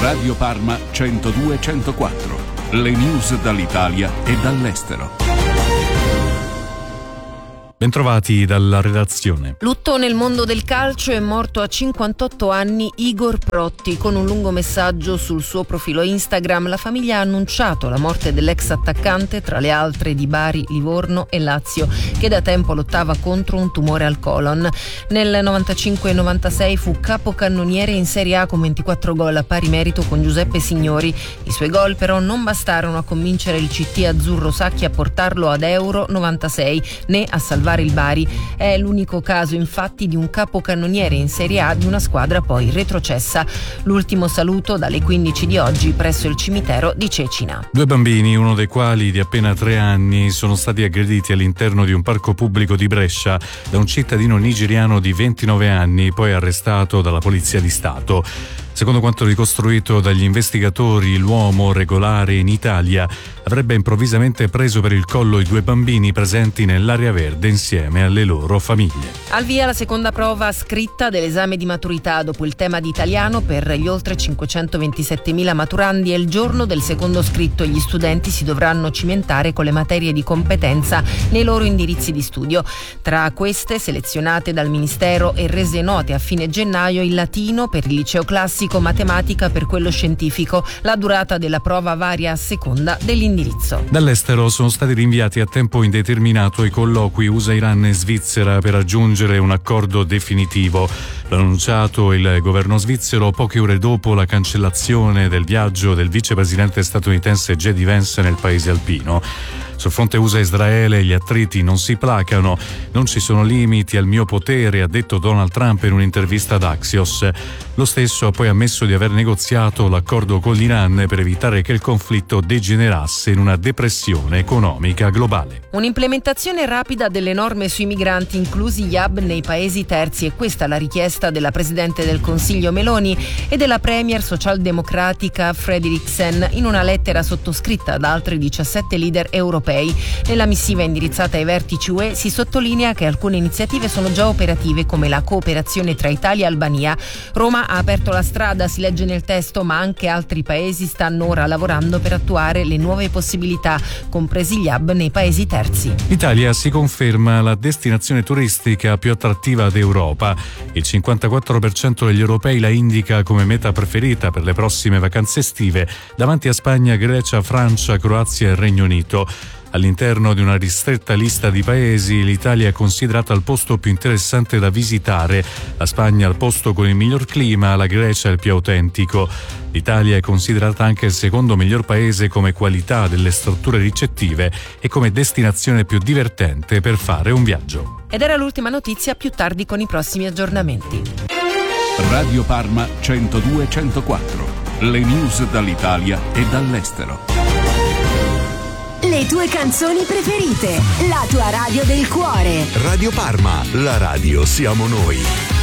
Radio Parma 102-104. Le news dall'Italia e dall'estero. Bentrovati dalla redazione. Lutto nel mondo del calcio, è morto a 58 anni Igor Protti. Con un lungo messaggio sul suo profilo Instagram, la famiglia ha annunciato la morte dell'ex attaccante, tra le altre di Bari, Livorno e Lazio, che da tempo lottava contro un tumore al colon. Nel 95-96 fu capocannoniere in Serie A con 24 gol a pari merito con Giuseppe Signori. I suoi gol però non bastarono a convincere il CT azzurro Sacchi a portarlo ad Euro 96 né a salvare il Bari. È l'unico caso infatti di un capocannoniere in Serie A di una squadra poi retrocessa. L'ultimo saluto dalle 15 di oggi presso il cimitero di Cecina. 2 bambini, uno dei quali di appena 3 anni, sono stati aggrediti all'interno di un parco pubblico di Brescia da un cittadino nigeriano di 29 anni, poi arrestato dalla Polizia di Stato. Secondo quanto ricostruito dagli investigatori, l'uomo, regolare in Italia, avrebbe improvvisamente preso per il collo i 2 bambini presenti nell'area verde insieme alle loro famiglie. Al via la seconda prova scritta dell'esame di maturità dopo il tema di italiano per gli oltre 527.000 maturandi. È il giorno del secondo scritto e gli studenti si dovranno cimentare con le materie di competenza nei loro indirizzi di studio. Tra queste, selezionate dal Ministero e rese note a fine gennaio, il latino per il liceo classico, matematica per quello scientifico. La durata della prova varia a seconda dell'indirizzo. Dall'estero sono stati rinviati a tempo indeterminato i colloqui USA-Iran e Svizzera per raggiungere un accordo definitivo. L'ha annunciato il governo svizzero poche ore dopo la cancellazione del viaggio del vicepresidente statunitense J.D. Vance nel paese alpino. Sul fronte USA-Israele gli attriti non si placano, non ci sono limiti al mio potere, ha detto Donald Trump in un'intervista ad Axios. Lo stesso ha poi ammesso di aver negoziato l'accordo con l'Iran per evitare che il conflitto degenerasse in una depressione economica globale. Un'implementazione rapida delle norme sui migranti, inclusi gli hub nei paesi terzi, è questa la richiesta della Presidente del Consiglio Meloni e della Premier socialdemocratica Frederiksen in una lettera sottoscritta da altri 17 leader europei. Nella missiva indirizzata ai vertici UE si sottolinea che alcune iniziative sono già operative, come la cooperazione tra Italia e Albania. Roma ha aperto la strada, si legge nel testo, ma anche altri paesi stanno ora lavorando per attuare le nuove possibilità, compresi gli hub nei paesi terzi. L'Italia si conferma la destinazione turistica più attrattiva d'Europa. Il 54% degli europei la indica come meta preferita per le prossime vacanze estive, davanti a Spagna, Grecia, Francia, Croazia e Regno Unito. All'interno di una ristretta lista di paesi, l'Italia è considerata il posto più interessante da visitare, la Spagna il posto con il miglior clima, la Grecia il più autentico. L'Italia è considerata anche il secondo miglior paese come qualità delle strutture ricettive e come destinazione più divertente per fare un viaggio. Ed era l'ultima notizia, più tardi con i prossimi aggiornamenti. Radio Parma 102-104. Le news dall'Italia e dall'estero. Le tue canzoni preferite, la tua radio del cuore. Radio Parma, la radio siamo noi.